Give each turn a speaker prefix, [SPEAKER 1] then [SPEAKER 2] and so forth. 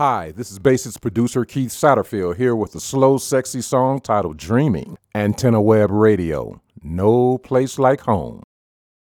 [SPEAKER 1] Hi, this is Basics producer Keith Satterfield here with a slow, sexy song titled Dreaming. Antenna Web Radio, no place like home.